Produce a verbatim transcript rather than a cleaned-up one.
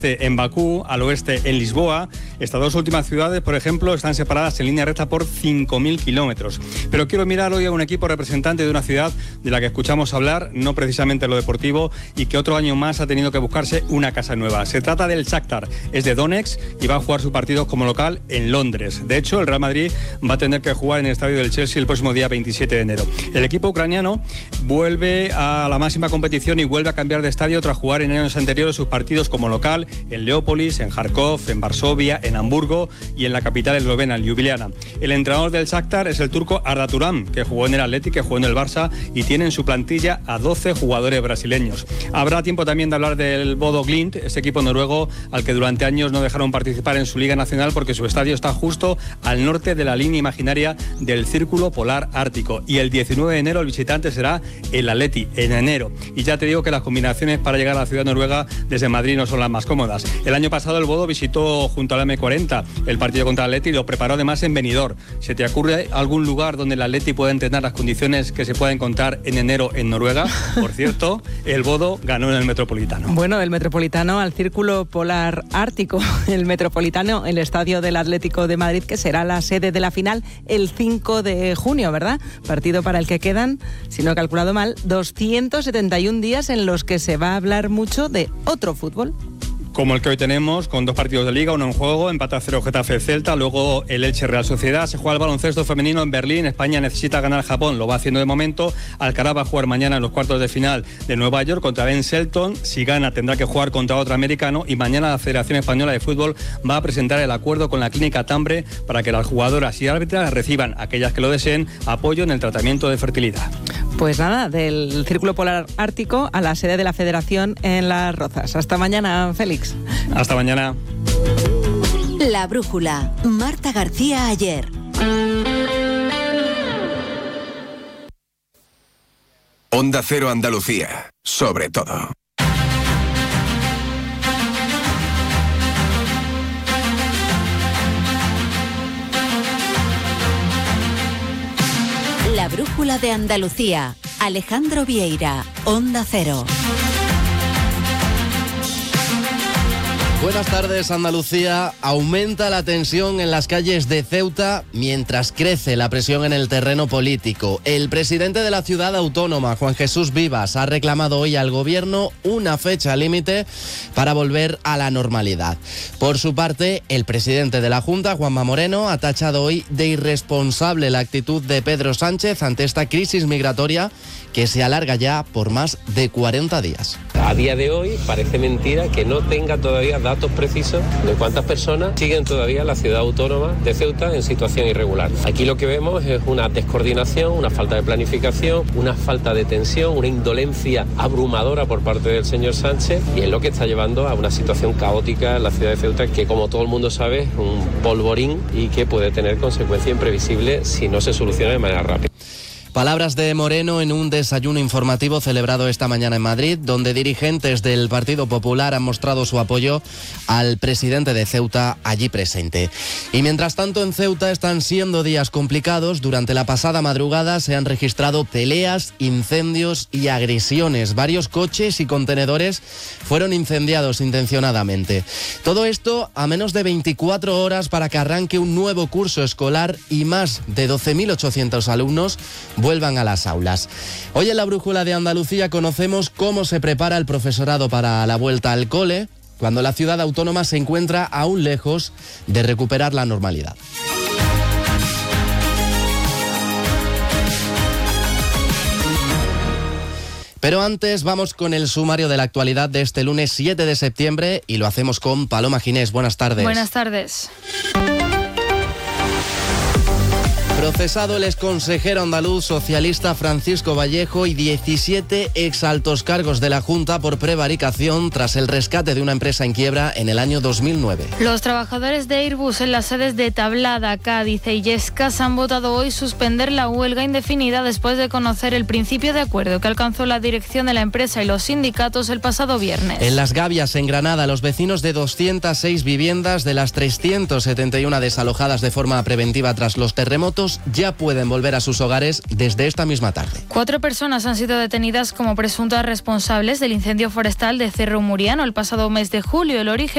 En Bakú, al oeste en Lisboa. Estas dos últimas ciudades, por ejemplo, están separadas en línea recta por cinco mil kilómetros. Pero quiero mirar hoy a un equipo representante de una ciudad de la que escuchamos hablar, no precisamente en lo deportivo, y que otro año más ha tenido que buscarse una casa nueva. Se trata del Shakhtar, es de Donetsk y va a jugar sus partidos como local en Londres. De hecho, el Real Madrid va a tener que jugar en el estadio del Chelsea el próximo día veintisiete de enero. El equipo ucraniano vuelve a la máxima competición y vuelve a cambiar de estadio tras jugar en años anteriores sus partidos como local en Leópolis, en Kharkov, en Varsovia, en Hamburgo y en la capital eslovena, en Ljubljana. El entrenador del Shakhtar es el turco Arda Turan, que jugó en el Athletic, que jugó en el Barça y tiene en su plantilla a doce jugadores brasileños. Habrá tiempo también de hablar del Bodo Glimt, ese equipo noruego al que durante años no dejaron participar en su Liga Nacional porque su estadio está justo al norte de la línea imaginaria del Círculo Polar Ártico. Y el diecinueve de enero el visitante será el Athletic, en enero. Y ya te digo que las combinaciones para llegar a la ciudad noruega desde Madrid no son las más cómodas. El año pasado el Bodo visitó junto al eme cuarenta el partido contra el Athletic y lo preparó además en Benidorm. ¿Se te ocurre algún lugar donde el Athletic pueda entrenar las condiciones que se pueda encontrar en enero en Noruega? Por cierto, el Bodo ganó en el Metropolitano. Bueno, el Metropolitano al Círculo Polar Ártico. El Metropolitano, el estadio del Atlético de Madrid, que será la sede de la final el cinco de junio, ¿verdad? Partido para el que quedan, si no he calculado mal, doscientos setenta y un días en los que se va a hablar mucho de otro fútbol. Como el que hoy tenemos, con dos partidos de Liga, uno en juego, empate a cero Getafe Celta, luego el Elche Real Sociedad. Se juega el baloncesto femenino en Berlín. España necesita ganar Japón, lo va haciendo de momento. Alcaraz va a jugar mañana en los cuartos de final de Nueva York contra Ben Shelton. Si gana tendrá que jugar contra otro americano y mañana la Federación Española de Fútbol va a presentar el acuerdo con la Clínica Tambre para que las jugadoras y árbitras reciban, aquellas que lo deseen, apoyo en el tratamiento de fertilidad. Pues nada, del Círculo Polar Ártico a la sede de la Federación en Las Rozas. Hasta mañana, Félix. Hasta mañana. La Brújula. Marta García Ayer. Onda Cero Andalucía. Sobre todo. La Brújula de Andalucía. Alejandro Vieira. Onda Cero. Buenas tardes, Andalucía. Aumenta la tensión en las calles de Ceuta mientras crece la presión en el terreno político. El presidente de la ciudad autónoma, Juan Jesús Vivas, ha reclamado hoy al gobierno una fecha límite para volver a la normalidad. Por su parte, el presidente de la Junta, Juanma Moreno, ha tachado hoy de irresponsable la actitud de Pedro Sánchez ante esta crisis migratoria que se alarga ya por más de cuarenta días. A día de hoy parece mentira que no tenga todavía datos precisos de cuántas personas siguen todavía la ciudad autónoma de Ceuta en situación irregular. Aquí lo que vemos es una descoordinación, una falta de planificación, una falta de tensión, una indolencia abrumadora por parte del señor Sánchez, y es lo que está llevando a una situación caótica en la ciudad de Ceuta que, como todo el mundo sabe, es un polvorín y que puede tener consecuencias imprevisibles si no se soluciona de manera rápida. Palabras de Moreno en un desayuno informativo celebrado esta mañana en Madrid, donde dirigentes del Partido Popular han mostrado su apoyo al presidente de Ceuta allí presente. Y mientras tanto, en Ceuta están siendo días complicados. Durante la pasada madrugada se han registrado peleas, incendios y agresiones. Varios coches y contenedores fueron incendiados intencionadamente. Todo esto a menos de veinticuatro horas para que arranque un nuevo curso escolar y más de doce mil ochocientos alumnos vuelvan a las aulas. Hoy en la Brújula de Andalucía conocemos cómo se prepara el profesorado para la vuelta al cole, cuando la ciudad autónoma se encuentra aún lejos de recuperar la normalidad. Pero antes vamos con el sumario de la actualidad de este lunes siete de septiembre y lo hacemos con Paloma Ginés. Buenas tardes. Buenas tardes. Procesado el exconsejero andaluz socialista Francisco Vallejo y diecisiete exaltos cargos de la Junta por prevaricación tras el rescate de una empresa en quiebra en el año dos mil nueve. Los trabajadores de Airbus en las sedes de Tablada, Cádiz e Illescas han votado hoy suspender la huelga indefinida después de conocer el principio de acuerdo que alcanzó la dirección de la empresa y los sindicatos el pasado viernes. En Las Gavias, en Granada, los vecinos de doscientas seis viviendas de las trescientas setenta y una desalojadas de forma preventiva tras los terremotos ya pueden volver a sus hogares desde esta misma tarde. Cuatro personas han sido detenidas como presuntas responsables del incendio forestal de Cerro Muriano el pasado mes de julio. El origen